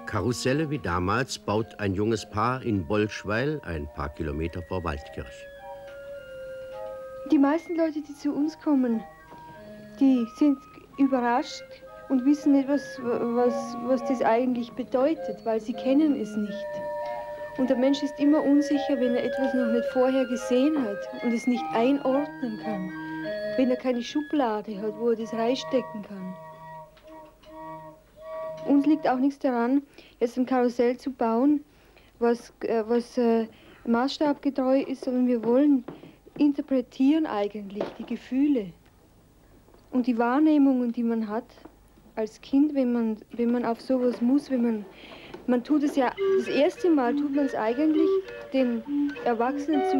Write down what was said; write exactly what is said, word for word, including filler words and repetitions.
Karusselle wie damals baut ein junges Paar in Bolschweil, ein paar Kilometer vor Waldkirch. Die meisten Leute, die zu uns kommen, die sind überrascht und wissen nicht, was, was, was das eigentlich bedeutet, weil sie kennen es nicht. Und der Mensch ist immer unsicher, wenn er etwas noch nicht vorher gesehen hat und es nicht einordnen kann, wenn er keine Schublade hat, wo er das reinstecken kann. Uns liegt auch nichts daran, jetzt ein Karussell zu bauen, was, äh, was äh, maßstabgetreu ist, sondern wir wollen interpretieren eigentlich die Gefühle und die Wahrnehmungen, die man hat als Kind, wenn man, wenn man auf sowas muss, wenn man, man tut es ja, das erste Mal tut man es eigentlich den Erwachsenen zu